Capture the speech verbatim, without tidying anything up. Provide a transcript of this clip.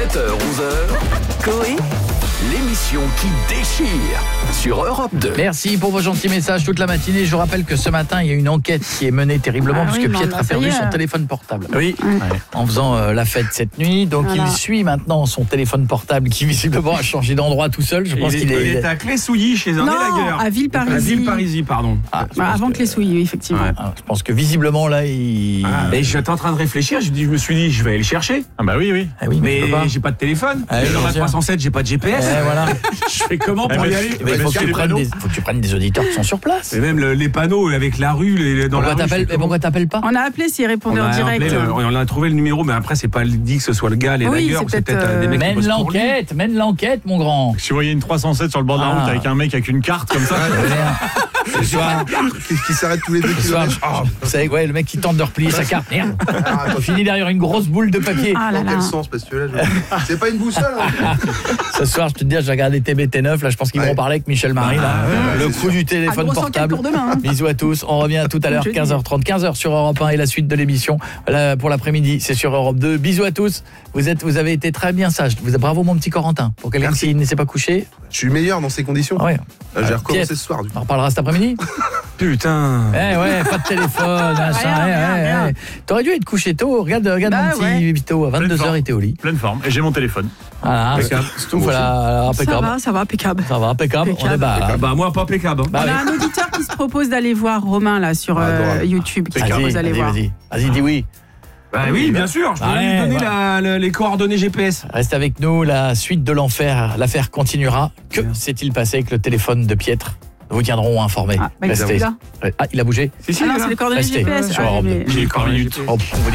sept heures onze heures, Coé, l'émission qui déchire sur Europe deux. Merci pour vos gentils messages toute la matinée. Je vous rappelle que ce matin, il y a une enquête qui est menée terriblement ah puisque oui, Pietre non, a perdu est, son euh... téléphone portable. Oui. Ouais. En faisant euh, la fête cette nuit. Donc voilà. il suit maintenant son téléphone portable qui visiblement a changé d'endroit tout seul. Je pense il, qu'il est, est... il est à Clé-Souilly chez un non, élagueur. à Villeparisis. À Villeparisis, pardon. Ah, Bah, avant que, que les souilles, oui, effectivement. Ouais. Ah, je pense que visiblement là, il... Ah, et j'étais en train de réfléchir, je, dis, je me suis dit, je vais aller le chercher. Ah bah oui, oui. Ah oui, mais, Mais j'ai pas de téléphone. Ah, Dans bien la sûr. trois cent sept, j'ai pas de G P S. Eh, voilà. Je fais comment pour Eh, y mais- aller Eh ben, il faut que, tu prennes des, faut que tu prennes des auditeurs qui sont sur place. Et même le- les panneaux avec la rue, les, dans Pourquoi la rue. t'appelles, je fais mais comment pourquoi t'appelles pas? On a appelé s'il on répondait a, en direct. appelé le- on a trouvé le numéro, mais après, c'est pas dit que ce soit le gars, les Oui, lagueurs, c'est c'est peut-être, peut-être euh, des euh, mecs qui Mène bossent pour lui. l'enquête, mène l'enquête, mon grand. Si vous voyez une trois cent sept sur le bord de la Ah. route avec un mec avec une carte comme ça, Ce soir, qui, qui s'arrête tous les deux ce soir, kilomètres. vous savez, ouais, le mec qui tente de replier sa carte. Merde. Ah, Il finit derrière une grosse boule de papier. Ah là dans là. quel sens? Parce que là, je... c'est pas une boussole. Hein. Ce soir, je te dis, j'ai regardé T B T neuf. Là, je pense qu'ils vont Ouais. en parler avec Michel Marie. Là. ouais, le ouais, coup du téléphone Ah, gros portable. enquête pour demain, hein. Bisous à tous. On revient tout à l'heure, Jeudi. quinze heures trente, quinze heures sur Europe un et la suite de l'émission. Là, pour l'après-midi, c'est sur Europe deux. Bisous à tous. Vous êtes, vous avez été très bien sages. Vous, bravo, mon petit Corentin. Pour quelqu'un Merci. qui ne s'est pas couché. Je suis meilleur dans ces conditions. Ouais. Euh, J'ai Euh, recommencé Piet, ce soir. Du coup. On en reparlera cet après-midi. Putain. Eh ouais, pas de téléphone, machin, Rien, ouais, rien, ouais, rien. ouais. T'aurais dû être couché tôt. Regarde, regarde Bah mon petit ouais. Vito. À vingt-deux heures, forme. il était au lit. pleine forme. Et j'ai mon téléphone. Voilà. Impeccable. Tout, voilà, Ça impeccable. va, ça va, impeccable. Ça va, impeccable. On est bas. Ah bah, moi, pas impeccable. hein. Bah On oui. a un auditeur qui se propose d'aller voir Romain là sur Ah, euh, adorable. YouTube. Qui se Vas-y, propose d'aller vas-y, voir. vas-y. Vas-y, dis oui. Bah oui, bien sûr, je peux Ouais, lui donner ouais. la- la- les coordonnées G P S. Reste avec nous, la suite de l'enfer. L'affaire continuera. Que s'est-il passé avec le téléphone de Pietre? Nous vous tiendrons informés. Ah, bah, il est Restez. là. Ah, il a bougé. Si, si, Ah non, là. c'est les coordonnées Restez G P S. sur Ah, Europe mais- deux. J'ai encore une minute. Oh,